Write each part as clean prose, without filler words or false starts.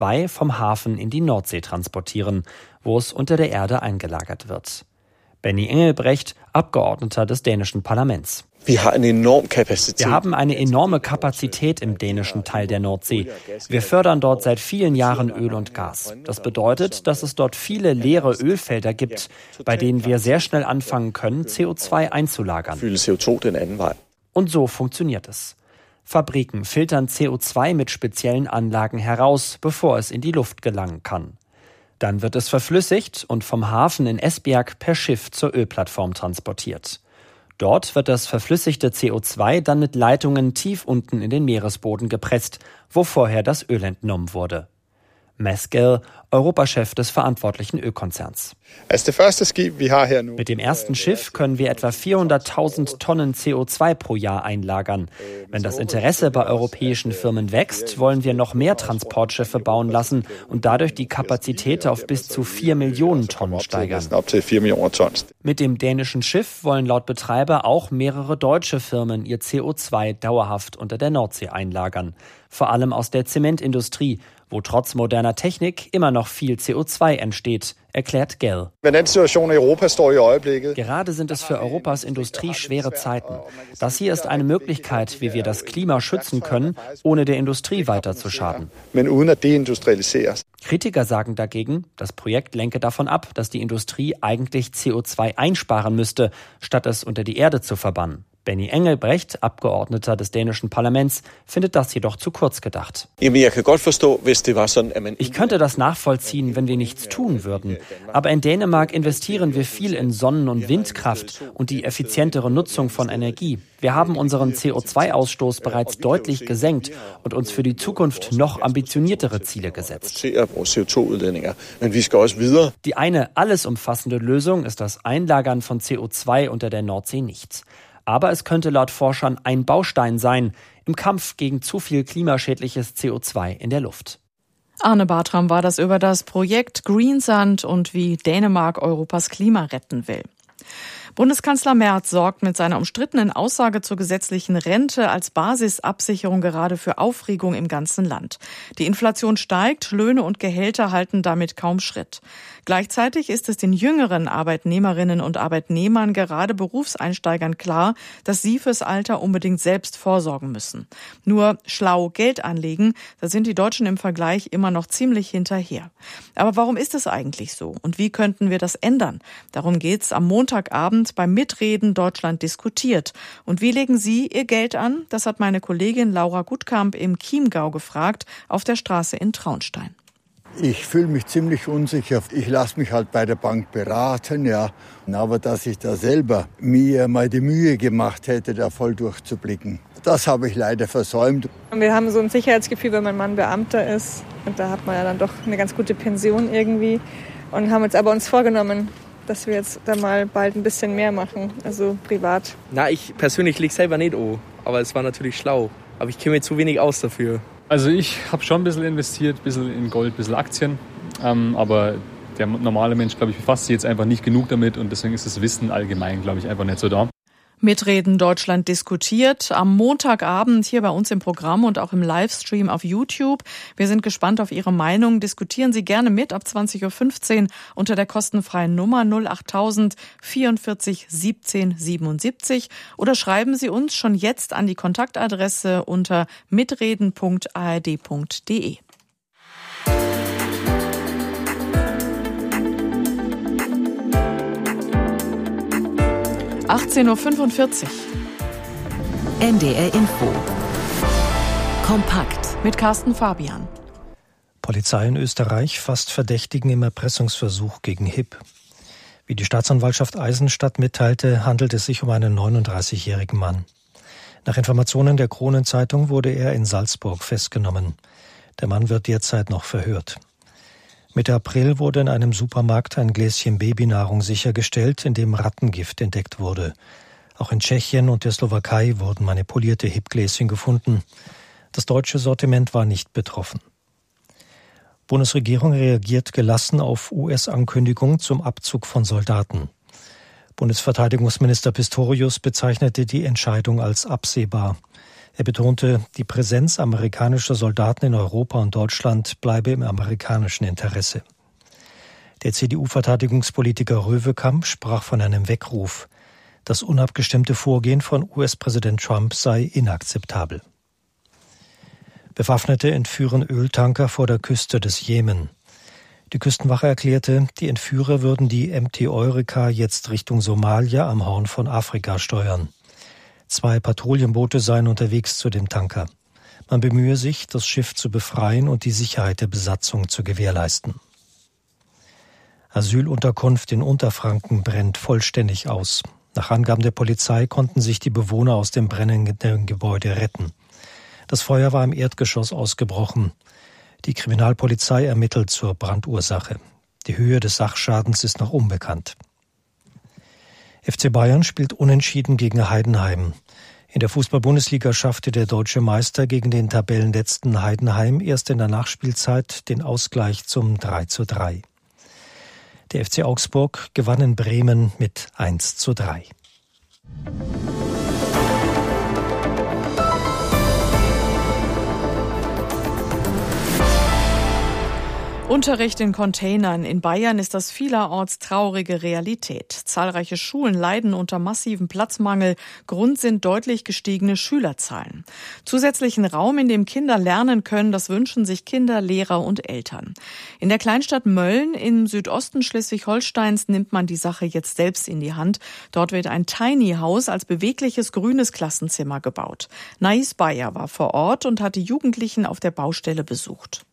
CO2 vom Hafen in die Nordsee transportieren, wo es unter der Erde eingelagert wird. Benny Engelbrecht, Abgeordneter des dänischen Parlaments. Wir haben eine enorme Kapazität im dänischen Teil der Nordsee. Wir fördern dort seit vielen Jahren Öl und Gas. Das bedeutet, dass es dort viele leere Ölfelder gibt, bei denen wir sehr schnell anfangen können, CO2 einzulagern. Und so funktioniert es. Fabriken filtern CO2 mit speziellen Anlagen heraus, bevor es in die Luft gelangen kann. Dann wird es verflüssigt und vom Hafen in Esbjerg per Schiff zur Ölplattform transportiert. Dort wird das verflüssigte CO2 dann mit Leitungen tief unten in den Meeresboden gepresst, wo vorher das Öl entnommen wurde. Maskell, Europachef des verantwortlichen Ölkonzerns. Mit dem ersten Schiff können wir etwa 400.000 Tonnen CO2 pro Jahr einlagern. Wenn das Interesse bei europäischen Firmen wächst, wollen wir noch mehr Transportschiffe bauen lassen und dadurch die Kapazität auf bis zu 4 Millionen Tonnen steigern. Mit dem dänischen Schiff wollen laut Betreiber auch mehrere deutsche Firmen ihr CO2 dauerhaft unter der Nordsee einlagern. Vor allem aus der Zementindustrie, wo trotz moderner Technik immer noch viel CO2 entsteht, erklärt Gell. Gerade sind es für Europas Industrie schwere Zeiten. Das hier ist eine Möglichkeit, wie wir das Klima schützen können, ohne der Industrie weiter zu schaden. Kritiker sagen dagegen, das Projekt lenke davon ab, dass die Industrie eigentlich CO2 einsparen müsste, statt es unter die Erde zu verbannen. Benny Engelbrecht, Abgeordneter des dänischen Parlaments, findet das jedoch zu kurz gedacht. Ich könnte das nachvollziehen, wenn wir nichts tun würden. Aber in Dänemark investieren wir viel in Sonnen- und Windkraft und die effizientere Nutzung von Energie. Wir haben unseren CO2-Ausstoß bereits deutlich gesenkt und uns für die Zukunft noch ambitioniertere Ziele gesetzt. Die eine alles umfassende Lösung ist das Einlagern von CO2 unter der Nordsee nicht. Aber es könnte laut Forschern ein Baustein sein im Kampf gegen zu viel klimaschädliches CO2 in der Luft. Arne Bartram war das über das Projekt Greensand und wie Dänemark Europas Klima retten will. Bundeskanzler Merz sorgt mit seiner umstrittenen Aussage zur gesetzlichen Rente als Basisabsicherung gerade für Aufregung im ganzen Land. Die Inflation steigt, Löhne und Gehälter halten damit kaum Schritt. Gleichzeitig ist es den jüngeren Arbeitnehmerinnen und Arbeitnehmern, gerade Berufseinsteigern, klar, dass sie fürs Alter unbedingt selbst vorsorgen müssen. Nur schlau Geld anlegen, da sind die Deutschen im Vergleich immer noch ziemlich hinterher. Aber warum ist es eigentlich so? Und wie könnten wir das ändern? Darum geht's am Montagabend beim Mitreden Deutschland diskutiert. Und wie legen Sie Ihr Geld an? Das hat meine Kollegin Laura Gutkamp im Chiemgau gefragt, auf der Straße in Traunstein. Ich fühle mich ziemlich unsicher. Ich lasse mich halt bei der Bank beraten, ja. Aber dass ich da selber mir mal die Mühe gemacht hätte, da voll durchzublicken, das habe ich leider versäumt. Wir haben so ein Sicherheitsgefühl, wenn mein Mann Beamter ist. Und da hat man ja dann doch eine ganz gute Pension irgendwie. Und haben uns vorgenommen, dass wir jetzt da mal bald ein bisschen mehr machen, also privat. Ich persönlich lege selber nicht an, aber es war natürlich schlau. Aber ich kenne mir zu wenig aus dafür. Also ich habe schon ein bisschen investiert, ein bisschen in Gold, ein bisschen Aktien. Aber der normale Mensch, glaube ich, befasst sich jetzt einfach nicht genug damit. Und deswegen ist das Wissen allgemein, glaube ich, einfach nicht so da. Mitreden Deutschland diskutiert am Montagabend hier bei uns im Programm und auch im Livestream auf YouTube. Wir sind gespannt auf Ihre Meinung. Diskutieren Sie gerne mit ab 20.15 Uhr unter der kostenfreien Nummer 08000 44 17 77 oder schreiben Sie uns schon jetzt an die Kontaktadresse unter mitreden.ard.de. 18.45 Uhr. NDR Info. Kompakt. Mit Carsten Fabian. Polizei in Österreich fasst Verdächtigen im Erpressungsversuch gegen HIP. Wie die Staatsanwaltschaft Eisenstadt mitteilte, handelt es sich um einen 39-jährigen Mann. Nach Informationen der Kronenzeitung wurde er in Salzburg festgenommen. Der Mann wird derzeit noch verhört. Mitte April wurde in einem Supermarkt ein Gläschen Babynahrung sichergestellt, in dem Rattengift entdeckt wurde. Auch in Tschechien und der Slowakei wurden manipulierte HIP-Gläschen gefunden. Das deutsche Sortiment war nicht betroffen. Bundesregierung reagiert gelassen auf US-Ankündigung zum Abzug von Soldaten. Bundesverteidigungsminister Pistorius bezeichnete die Entscheidung als absehbar. Er betonte, die Präsenz amerikanischer Soldaten in Europa und Deutschland bleibe im amerikanischen Interesse. Der CDU-Verteidigungspolitiker Röwekamp sprach von einem Weckruf. Das unabgestimmte Vorgehen von US-Präsident Trump sei inakzeptabel. Bewaffnete entführen Öltanker vor der Küste des Jemen. Die Küstenwache erklärte, die Entführer würden die MT Eureka jetzt Richtung Somalia am Horn von Afrika steuern. 2 Patrouillenboote seien unterwegs zu dem Tanker. Man bemühe sich, das Schiff zu befreien und die Sicherheit der Besatzung zu gewährleisten. Asylunterkunft in Unterfranken brennt vollständig aus. Nach Angaben der Polizei konnten sich die Bewohner aus dem brennenden Gebäude retten. Das Feuer war im Erdgeschoss ausgebrochen. Die Kriminalpolizei ermittelt zur Brandursache. Die Höhe des Sachschadens ist noch unbekannt. FC Bayern spielt unentschieden gegen Heidenheim. In der Fußball-Bundesliga schaffte der deutsche Meister gegen den Tabellenletzten Heidenheim erst in der Nachspielzeit den Ausgleich zum 3:3. Der FC Augsburg gewann in Bremen mit 1:3. Unterricht in Containern. In Bayern ist das vielerorts traurige Realität. Zahlreiche Schulen leiden unter massivem Platzmangel. Grund sind deutlich gestiegene Schülerzahlen. Zusätzlichen Raum, in dem Kinder lernen können, das wünschen sich Kinder, Lehrer und Eltern. In der Kleinstadt Mölln im Südosten Schleswig-Holsteins nimmt man die Sache jetzt selbst in die Hand. Dort wird ein Tiny House als bewegliches grünes Klassenzimmer gebaut. Nais Bayer war vor Ort und hat die Jugendlichen auf der Baustelle besucht.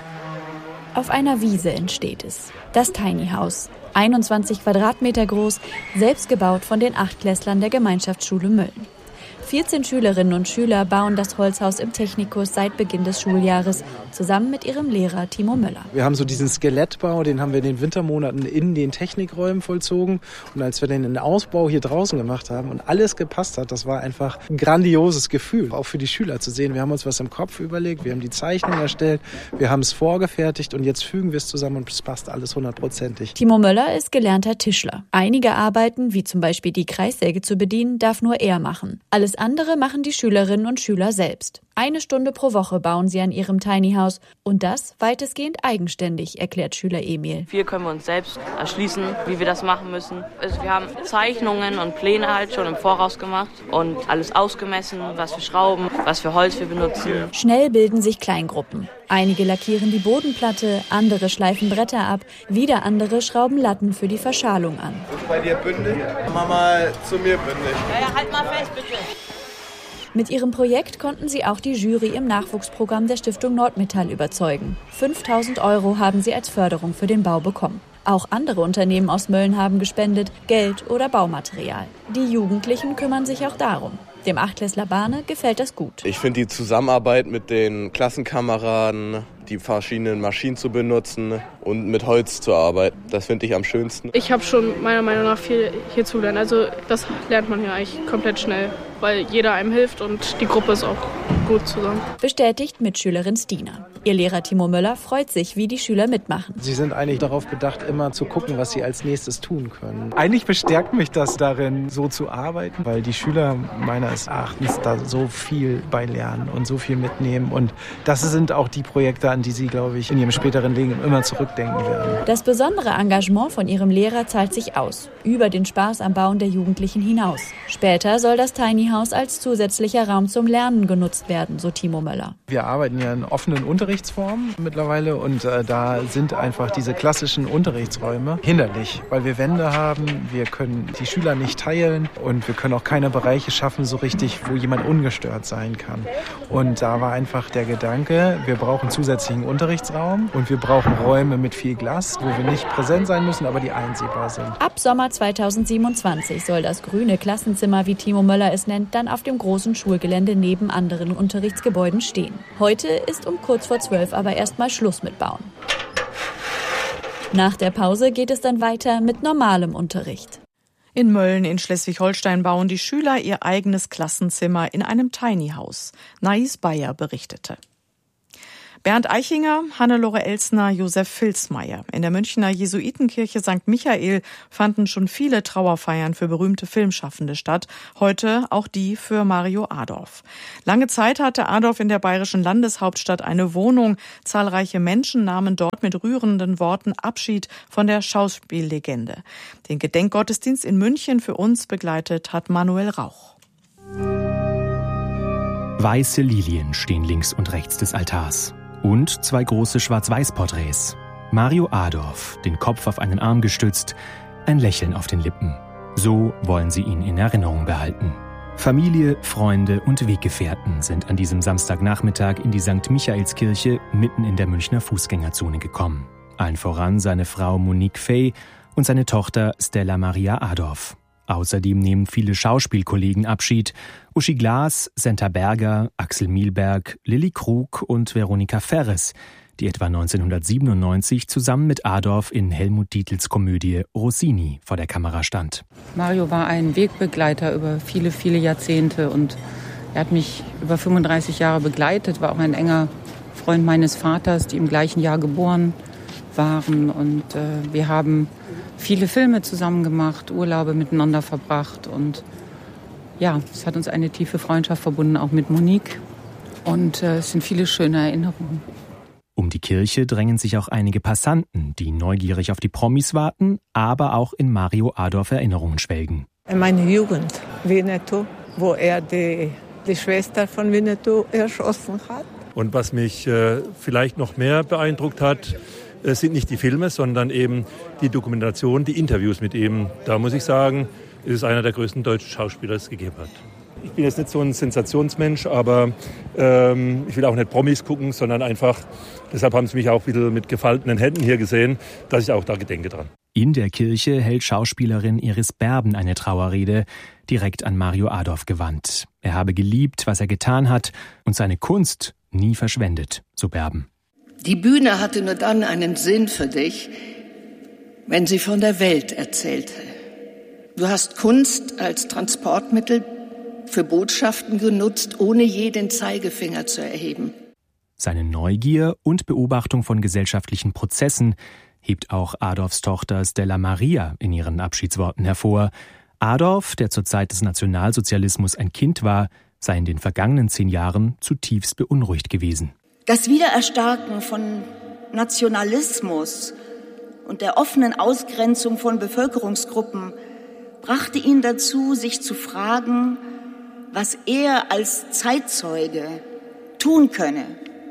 Auf einer Wiese entsteht es. Das Tiny House. 21 Quadratmeter groß, selbst gebaut von den 8-Klässlern der Gemeinschaftsschule Mölln. 14 Schülerinnen und Schüler bauen das Holzhaus im Technikus seit Beginn des Schuljahres, zusammen mit ihrem Lehrer Timo Möller. Wir haben so diesen Skelettbau, den haben wir in den Wintermonaten in den Technikräumen vollzogen. Und als wir den Ausbau hier draußen gemacht haben und alles gepasst hat, das war einfach ein grandioses Gefühl, auch für die Schüler zu sehen. Wir haben uns was im Kopf überlegt, wir haben die Zeichnung erstellt, wir haben es vorgefertigt und jetzt fügen wir es zusammen und es passt alles 100%. Timo Möller ist gelernter Tischler. Einige Arbeiten, wie zum Beispiel die Kreissäge zu bedienen, darf nur er machen. Alles andere machen die Schülerinnen und Schüler selbst. 1 Stunde pro Woche bauen sie an ihrem Tiny House und das weitestgehend eigenständig, erklärt Schüler Emil. Viel können wir uns selbst erschließen, wie wir das machen müssen. Also wir haben Zeichnungen und Pläne halt schon im Voraus gemacht und alles ausgemessen, was für Schrauben, was für Holz wir benutzen. Schnell bilden sich Kleingruppen. Einige lackieren die Bodenplatte, andere schleifen Bretter ab, wieder andere schrauben Latten für die Verschalung an. Ist bei dir bündig? Mach mal zu mir bündig. Ja, halt mal fest, bitte. Mit ihrem Projekt konnten sie auch die Jury im Nachwuchsprogramm der Stiftung Nordmetall überzeugen. 5.000 € haben sie als Förderung für den Bau bekommen. Auch andere Unternehmen aus Mölln haben gespendet, Geld oder Baumaterial. Die Jugendlichen kümmern sich auch darum. Dem 8-Klässler Barne gefällt das gut. Ich finde die Zusammenarbeit mit den Klassenkameraden, die verschiedenen Maschinen zu benutzen und mit Holz zu arbeiten, das finde ich am schönsten. Ich habe schon meiner Meinung nach viel hier zu lernen. Also das lernt man hier eigentlich komplett schnell, weil jeder einem hilft und die Gruppe ist auch gut zusammen. Bestätigt Mitschülerin Stina. Ihr Lehrer Timo Möller freut sich, wie die Schüler mitmachen. Sie sind eigentlich darauf bedacht, immer zu gucken, was sie als nächstes tun können. Eigentlich bestärkt mich das darin, so zu arbeiten, weil die Schüler meines Erachtens da so viel bei lernen und so viel mitnehmen. Und das sind auch die Projekte, an die sie, glaube ich, in ihrem späteren Leben immer zurückdenken werden. Das besondere Engagement von ihrem Lehrer zahlt sich aus, über den Spaß am Bauen der Jugendlichen hinaus. Später soll das Tiny House als zusätzlicher Raum zum Lernen genutzt werden, so Timo Möller. Wir arbeiten ja in offenen Unterrichtsformen mittlerweile und da sind einfach diese klassischen Unterrichtsräume hinderlich, weil wir Wände haben, wir können die Schüler nicht teilen und wir können auch keine Bereiche schaffen, so richtig, wo jemand ungestört sein kann. Und da war einfach der Gedanke, wir brauchen zusätzlichen Unterrichtsraum und wir brauchen Räume mit viel Glas, wo wir nicht präsent sein müssen, aber die einsehbar sind. Ab Sommer 2027 soll das grüne Klassenzimmer, wie Timo Möller es nennt, dann auf dem großen Schulgelände neben anderen Unterrichtsgebäuden stehen. Heute ist um kurz vor 12 aber erstmal Schluss mit Bauen. Nach der Pause geht es dann weiter mit normalem Unterricht. In Mölln in Schleswig-Holstein bauen die Schüler ihr eigenes Klassenzimmer in einem Tiny House. Nais Bayer berichtete. Bernd Eichinger, Hannelore Elsner, Josef Filzmeier. In der Münchner Jesuitenkirche St. Michael fanden schon viele Trauerfeiern für berühmte Filmschaffende statt. Heute auch die für Mario Adorf. Lange Zeit hatte Adorf in der bayerischen Landeshauptstadt eine Wohnung. Zahlreiche Menschen nahmen dort mit rührenden Worten Abschied von der Schauspiellegende. Den Gedenkgottesdienst in München für uns begleitet hat Manuel Rauch. Weiße Lilien stehen links und rechts des Altars. Und 2 große Schwarz-Weiß-Porträts. Mario Adorf, den Kopf auf einen Arm gestützt, ein Lächeln auf den Lippen. So wollen sie ihn in Erinnerung behalten. Familie, Freunde und Weggefährten sind an diesem Samstagnachmittag in die St. Michaelskirche mitten in der Münchner Fußgängerzone gekommen. Allen voran seine Frau Monique Fey und seine Tochter Stella Maria Adorf. Außerdem nehmen viele Schauspielkollegen Abschied. Uschi Glas, Senta Berger, Axel Mielberg, Lilli Krug und Veronika Ferres, die etwa 1997 zusammen mit Adorf in Helmut Dietls Komödie Rossini vor der Kamera stand. Mario war ein Wegbegleiter über viele, viele Jahrzehnte und er hat mich über 35 Jahre begleitet, war auch ein enger Freund meines Vaters, die im gleichen Jahr geboren waren und wir haben viele Filme zusammen gemacht, Urlaube miteinander verbracht und ja, es hat uns eine tiefe Freundschaft verbunden, auch mit Monique und es sind viele schöne Erinnerungen. Um die Kirche drängen sich auch einige Passanten, die neugierig auf die Promis warten, aber auch in Mario Adorf Erinnerungen schwelgen. In meiner Jugend, Winnetou, wo er die Schwester von Winnetou erschossen hat. Und was mich vielleicht noch mehr beeindruckt hat, sind nicht die Filme, sondern eben die Dokumentation, die Interviews mit ihm. Da muss ich sagen, ist es einer der größten deutschen Schauspieler, die es gegeben hat. Ich bin jetzt nicht so ein Sensationsmensch, aber ich will auch nicht Promis gucken, sondern einfach, deshalb haben sie mich auch ein bisschen mit gefalteten Händen hier gesehen, dass ich auch da gedenke dran. In der Kirche hält Schauspielerin Iris Berben eine Trauerrede, direkt an Mario Adorf gewandt. Er habe geliebt, was er getan hat und seine Kunst nie verschwendet, so Berben. Die Bühne hatte nur dann einen Sinn für dich, wenn sie von der Welt erzählte. Du hast Kunst als Transportmittel für Botschaften genutzt, ohne je den Zeigefinger zu erheben. Seine Neugier und Beobachtung von gesellschaftlichen Prozessen hebt auch Adorfs Tochter Stella Maria in ihren Abschiedsworten hervor. Adorf, der zur Zeit des Nationalsozialismus ein Kind war, sei in den vergangenen 10 Jahren zutiefst beunruhigt gewesen. Das Wiedererstarken von Nationalismus und der offenen Ausgrenzung von Bevölkerungsgruppen brachte ihn dazu, sich zu fragen, was er als Zeitzeuge tun könne,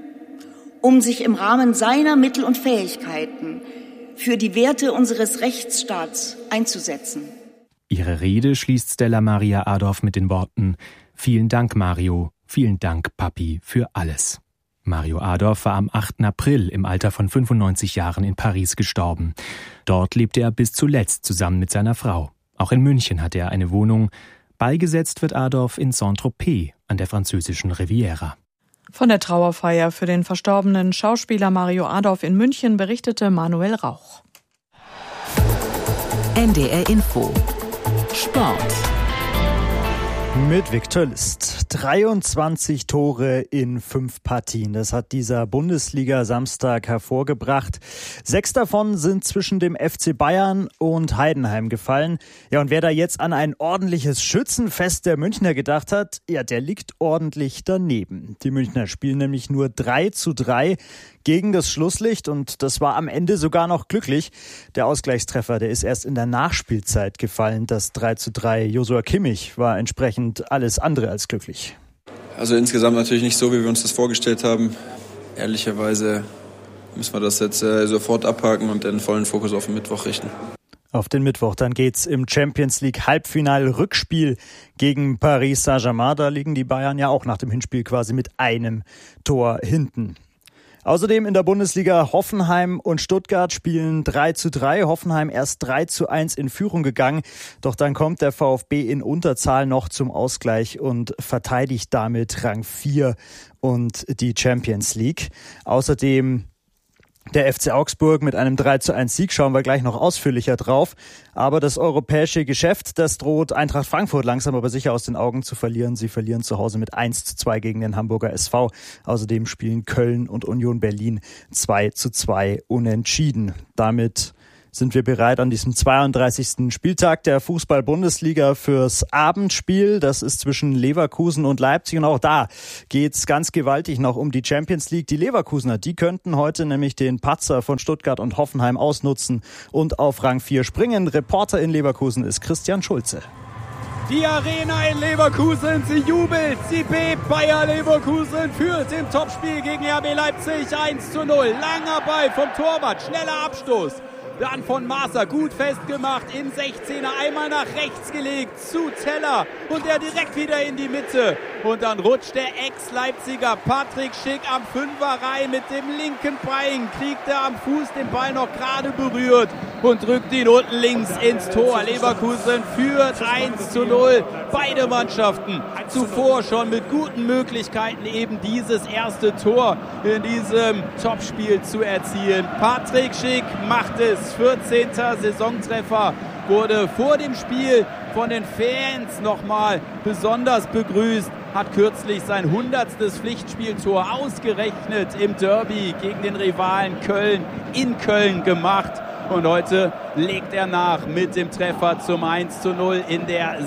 um sich im Rahmen seiner Mittel und Fähigkeiten für die Werte unseres Rechtsstaats einzusetzen. Ihre Rede schließt Stella Maria Adorf mit den Worten: Vielen Dank, Mario, vielen Dank, Papi, für alles. Mario Adorf war am 8. April im Alter von 95 Jahren in Paris gestorben. Dort lebte er bis zuletzt zusammen mit seiner Frau. Auch in München hatte er eine Wohnung. Beigesetzt wird Adorf in Saint-Tropez an der französischen Riviera. Von der Trauerfeier für den verstorbenen Schauspieler Mario Adorf in München berichtete Manuel Rauch. NDR Info Sport. Mit Viktor List. 23 Tore in 5 Partien. Das hat dieser Bundesliga-Samstag hervorgebracht. 6 davon sind zwischen dem FC Bayern und Heidenheim gefallen. Ja, und wer da jetzt an ein ordentliches Schützenfest der Münchner gedacht hat, ja, der liegt ordentlich daneben. Die Münchner spielen nämlich nur 3:3 gegen das Schlusslicht und das war am Ende sogar noch glücklich. Der Ausgleichstreffer, der ist erst in der Nachspielzeit gefallen. Das 3:3 Joshua Kimmich war entsprechend alles andere als glücklich. Also insgesamt natürlich nicht so, wie wir uns das vorgestellt haben. Ehrlicherweise müssen wir das jetzt sofort abhaken und den vollen Fokus auf den Mittwoch richten. Auf den Mittwoch, dann geht's im Champions League Halbfinal-Rückspiel gegen Paris Saint-Germain. Da liegen die Bayern ja auch nach dem Hinspiel quasi mit einem Tor hinten. Außerdem in der Bundesliga Hoffenheim und Stuttgart spielen 3:3. Hoffenheim erst 3:1 in Führung gegangen. Doch dann kommt der VfB in Unterzahl noch zum Ausgleich und verteidigt damit Rang 4 und die Champions League. Außerdem Der FC Augsburg mit einem 3:1 Sieg, schauen wir gleich noch ausführlicher drauf. Aber das europäische Geschäft, das droht Eintracht Frankfurt langsam aber sicher aus den Augen zu verlieren. Sie verlieren zu Hause mit 1:2 gegen den Hamburger SV. Außerdem spielen Köln und Union Berlin 2:2 unentschieden. Damit sind wir bereit an diesem 32. Spieltag der Fußball-Bundesliga fürs Abendspiel. Das ist zwischen Leverkusen und Leipzig. Und auch da geht's ganz gewaltig noch um die Champions League. Die Leverkusener, die könnten heute nämlich den Patzer von Stuttgart und Hoffenheim ausnutzen und auf Rang 4 springen. Reporter in Leverkusen ist Christian Schulze. Die Arena in Leverkusen, sie jubelt, sie bebt. Bayer Leverkusen führt im Topspiel gegen RB Leipzig 1:0. Langer Ball vom Torwart, schneller Abstoß. Dann von Maaßer gut festgemacht, im 16er einmal nach rechts gelegt zu Teller und der direkt wieder in die Mitte. Und dann rutscht der Ex-Leipziger Patrick Schick am Fünfer rein mit dem linken Bein, kriegt er am Fuß den Ball noch gerade berührt und drückt ihn unten links ins Tor. Leverkusen führt 1:0. Beide Mannschaften zuvor schon mit guten Möglichkeiten eben dieses erste Tor in diesem Topspiel zu erzielen. Patrick Schick macht es. 14. Saisontreffer, wurde vor dem Spiel von den Fans nochmal besonders begrüßt, hat kürzlich sein 100. Pflichtspieltor ausgerechnet im Derby gegen den Rivalen Köln in Köln gemacht. Und heute legt er nach mit dem Treffer zum 1:0 in der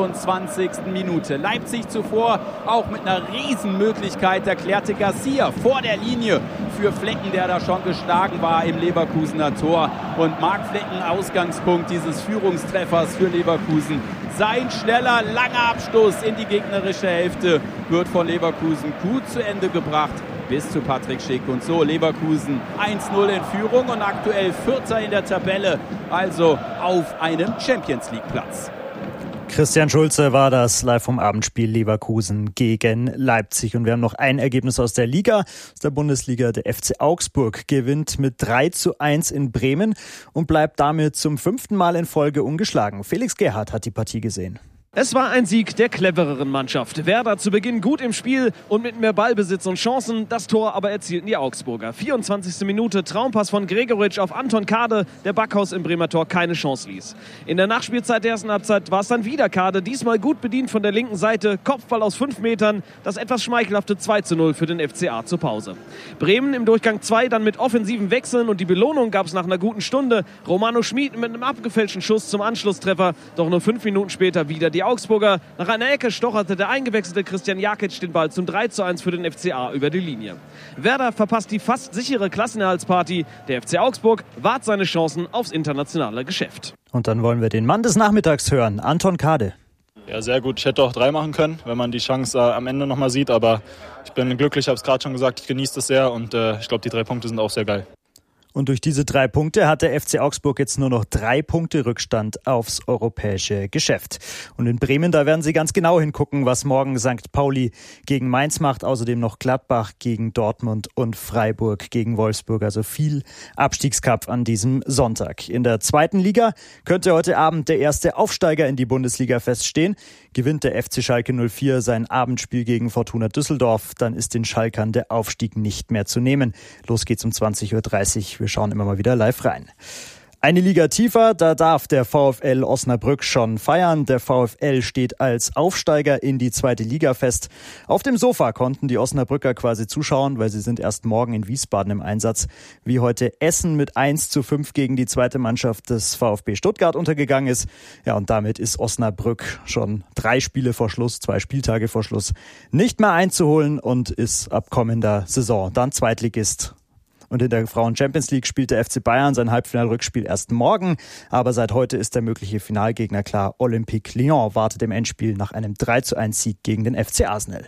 26. Minute. Leipzig zuvor auch mit einer Riesenmöglichkeit erklärte Garcia vor der Linie für Flecken, der da schon geschlagen war im Leverkusener Tor. Und Marc Flecken, Ausgangspunkt dieses Führungstreffers für Leverkusen. Sein schneller, langer Abstoß in die gegnerische Hälfte wird von Leverkusen gut zu Ende gebracht. Bis zu Patrick Schick. Und so Leverkusen 1:0 in Führung und aktuell Vierter in der Tabelle, also auf einem Champions-League-Platz. Christian Schulze war das live vom Abendspiel Leverkusen gegen Leipzig. Und wir haben noch ein Ergebnis aus der Liga, aus der Bundesliga. Der FC Augsburg gewinnt mit 3:1 in Bremen und bleibt damit zum 5. Mal in Folge ungeschlagen. Felix Gerhardt hat die Partie gesehen. Es war ein Sieg der clevereren Mannschaft. Werder zu Beginn gut im Spiel und mit mehr Ballbesitz und Chancen. Das Tor aber erzielten die Augsburger. 24. Minute, Traumpass von Gregoritsch auf Anton Kade, der Backhaus im Bremer Tor keine Chance ließ. In der Nachspielzeit der ersten Halbzeit war es dann wieder Kade, diesmal gut bedient von der linken Seite. Kopfball aus 5 Metern, das etwas schmeichelhafte 2:0 für den FCA zur Pause. Bremen im Durchgang 2 dann mit offensiven Wechseln und die Belohnung gab es nach einer guten Stunde. Romano Schmid mit einem abgefälschten Schuss zum Anschlusstreffer, doch nur 5 Minuten später wieder die Augsburger. Nach einer Ecke stocherte der eingewechselte Christian Jakic den Ball zum 3:1 für den FCA über die Linie. Werder verpasst die fast sichere Klassenerhaltspartie. Der FC Augsburg wahrt seine Chancen aufs internationale Geschäft. Und dann wollen wir den Mann des Nachmittags hören, Anton Kade. Ja, sehr gut. Ich hätte auch 3 machen können, wenn man die Chance am Ende nochmal sieht. Aber ich bin glücklich, ich habe es gerade schon gesagt, ich genieße das sehr und ich glaube, die 3 Punkte sind auch sehr geil. Und durch diese 3 Punkte hat der FC Augsburg jetzt nur noch 3 Punkte Rückstand aufs europäische Geschäft. Und in Bremen, da werden sie ganz genau hingucken, was morgen St. Pauli gegen Mainz macht. Außerdem noch Gladbach gegen Dortmund und Freiburg gegen Wolfsburg. Also viel Abstiegskampf an diesem Sonntag. In der 2. Liga könnte heute Abend der erste Aufsteiger in die Bundesliga feststehen. Gewinnt der FC Schalke 04 sein Abendspiel gegen Fortuna Düsseldorf, dann ist den Schalkern der Aufstieg nicht mehr zu nehmen. Los geht's um 20:30 Uhr. Wir schauen immer mal wieder live rein. Eine Liga tiefer, da darf der VfL Osnabrück schon feiern. Der VfL steht als Aufsteiger in die 2. Liga fest. Auf dem Sofa konnten die Osnabrücker quasi zuschauen, weil sie sind erst morgen in Wiesbaden im Einsatz. Wie heute Essen mit 1:5 gegen die zweite Mannschaft des VfB Stuttgart untergegangen ist. Ja, und damit ist Osnabrück schon 3 Spiele vor Schluss, 2 Spieltage vor Schluss, nicht mehr einzuholen und ist ab kommender Saison dann Zweitligist. Und in der Frauen-Champions League spielt der FC Bayern sein Halbfinalrückspiel erst morgen. Aber seit heute ist der mögliche Finalgegner klar. Olympique Lyon wartet im Endspiel nach einem 3:1 Sieg gegen den FC Arsenal.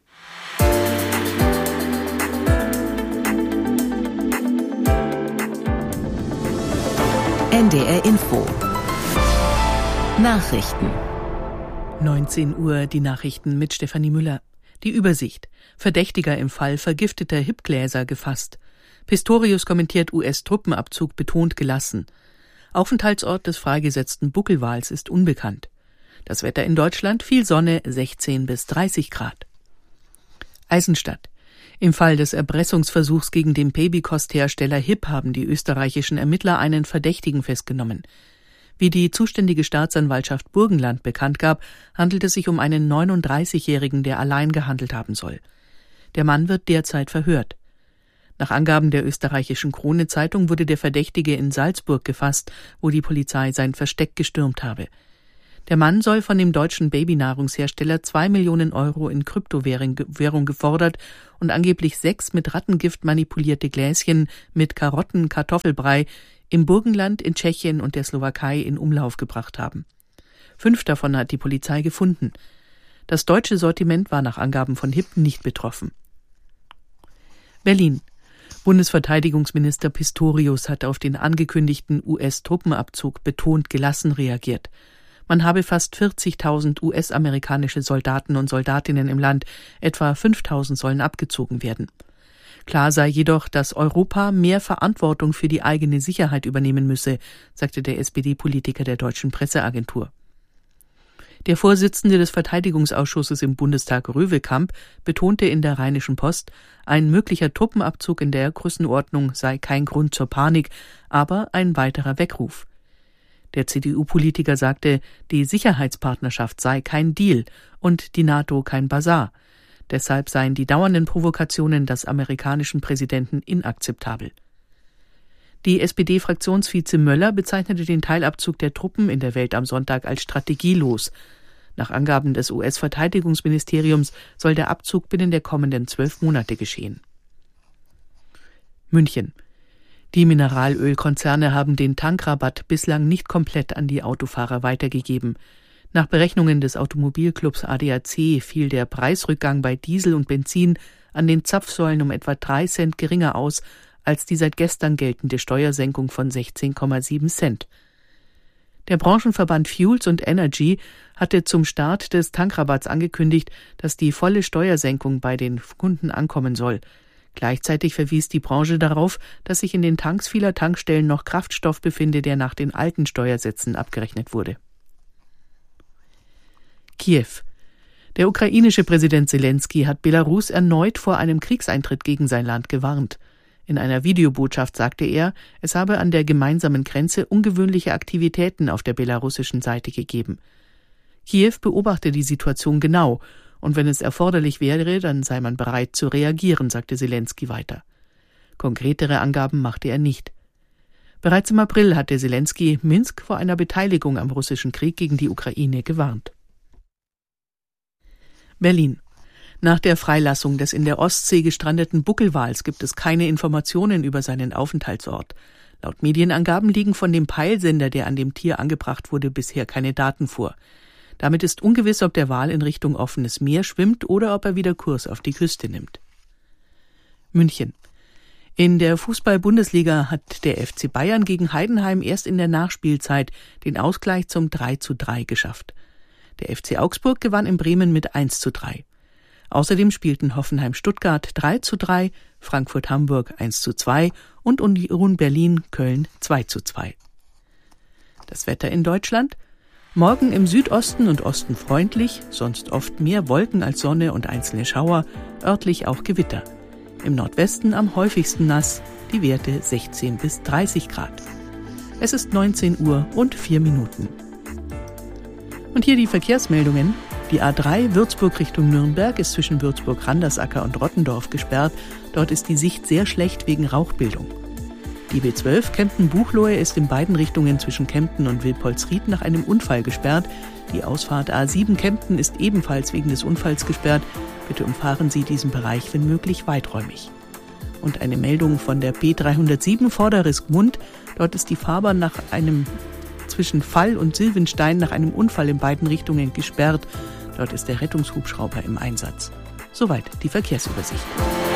NDR Info. Nachrichten. 19 Uhr die Nachrichten mit Stefanie Müller. Die Übersicht. Verdächtiger im Fall vergifteter Hipgläser gefasst. Pistorius kommentiert US-Truppenabzug betont gelassen. Aufenthaltsort des freigesetzten Buckelwals ist unbekannt. Das Wetter in Deutschland, viel Sonne, 16 bis 30 Grad. Eisenstadt. Im Fall des Erpressungsversuchs gegen den Babykosthersteller HIP haben die österreichischen Ermittler einen Verdächtigen festgenommen. Wie die zuständige Staatsanwaltschaft Burgenland bekannt gab, handelt es sich um einen 39-Jährigen, der allein gehandelt haben soll. Der Mann wird derzeit verhört. Nach Angaben der österreichischen Krone-Zeitung wurde der Verdächtige in Salzburg gefasst, wo die Polizei sein Versteck gestürmt habe. Der Mann soll von dem deutschen Babynahrungshersteller 2 Millionen Euro in Kryptowährung gefordert und angeblich 6 mit Rattengift manipulierte Gläschen mit Karotten-Kartoffelbrei im Burgenland, in Tschechien und der Slowakei in Umlauf gebracht haben. 5 davon hat die Polizei gefunden. Das deutsche Sortiment war nach Angaben von HIP nicht betroffen. Berlin. Bundesverteidigungsminister Pistorius hat auf den angekündigten US-Truppenabzug betont gelassen reagiert. Man habe fast 40.000 US-amerikanische Soldaten und Soldatinnen im Land, etwa 5.000 sollen abgezogen werden. Klar sei jedoch, dass Europa mehr Verantwortung für die eigene Sicherheit übernehmen müsse, sagte der SPD-Politiker der Deutschen Presseagentur. Der Vorsitzende des Verteidigungsausschusses im Bundestag, Röwekamp, betonte in der Rheinischen Post, ein möglicher Truppenabzug in der Größenordnung sei kein Grund zur Panik, aber ein weiterer Weckruf. Der CDU-Politiker sagte, die Sicherheitspartnerschaft sei kein Deal und die NATO kein Basar. Deshalb seien die dauernden Provokationen des amerikanischen Präsidenten inakzeptabel. Die SPD-Fraktionsvize Möller bezeichnete den Teilabzug der Truppen in der Welt am Sonntag als strategielos. Nach Angaben des US-Verteidigungsministeriums soll der Abzug binnen der kommenden 12 Monate geschehen. München. Die Mineralölkonzerne haben den Tankrabatt bislang nicht komplett an die Autofahrer weitergegeben. Nach Berechnungen des Automobilclubs ADAC fiel der Preisrückgang bei Diesel und Benzin an den Zapfsäulen um etwa 3 Cent geringer aus als die seit gestern geltende Steuersenkung von 16,7 Cent. Der Branchenverband Fuels und Energy hatte zum Start des Tankrabatts angekündigt, dass die volle Steuersenkung bei den Kunden ankommen soll. Gleichzeitig verwies die Branche darauf, dass sich in den Tanks vieler Tankstellen noch Kraftstoff befinde, der nach den alten Steuersätzen abgerechnet wurde. Kiew. Der ukrainische Präsident Selenskyj hat Belarus erneut vor einem Kriegseintritt gegen sein Land gewarnt. In einer Videobotschaft sagte er, es habe an der gemeinsamen Grenze ungewöhnliche Aktivitäten auf der belarussischen Seite gegeben. Kiew beobachte die Situation genau, und wenn es erforderlich wäre, dann sei man bereit zu reagieren, sagte Selenskyj weiter. Konkretere Angaben machte er nicht. Bereits im April hatte Selenskyj Minsk vor einer Beteiligung am russischen Krieg gegen die Ukraine gewarnt. Berlin. Nach der Freilassung des in der Ostsee gestrandeten Buckelwals gibt es keine Informationen über seinen Aufenthaltsort. Laut Medienangaben liegen von dem Peilsender, der an dem Tier angebracht wurde, bisher keine Daten vor. Damit ist ungewiss, ob der Wal in Richtung offenes Meer schwimmt oder ob er wieder Kurs auf die Küste nimmt. München. In der Fußball-Bundesliga hat der FC Bayern gegen Heidenheim erst in der Nachspielzeit den Ausgleich zum 3:3 geschafft. Der FC Augsburg gewann in Bremen mit 1:3. Außerdem spielten Hoffenheim-Stuttgart 3:3, Frankfurt-Hamburg 1:2 und Union Berlin-Köln 2:2. Das Wetter in Deutschland: Morgen im Südosten und Osten freundlich, sonst oft mehr Wolken als Sonne und einzelne Schauer, örtlich auch Gewitter. Im Nordwesten am häufigsten nass, die Werte 16 bis 30 Grad. Es ist 19 Uhr und 4 Minuten. Und hier die Verkehrsmeldungen. Die A3 Würzburg Richtung Nürnberg ist zwischen Würzburg-Randersacker und Rottendorf gesperrt. Dort ist die Sicht sehr schlecht wegen Rauchbildung. Die B12 Kempten-Buchloe ist in beiden Richtungen zwischen Kempten und Wilpolsried nach einem Unfall gesperrt. Die Ausfahrt A7 Kempten ist ebenfalls wegen des Unfalls gesperrt. Bitte umfahren Sie diesen Bereich, wenn möglich, weiträumig. Und eine Meldung von der B307 Vorderisk-Mund. Dort ist die Fahrbahn zwischen Fall und Silvenstein nach einem Unfall in beiden Richtungen gesperrt. Dort ist der Rettungshubschrauber im Einsatz. Soweit die Verkehrsübersicht.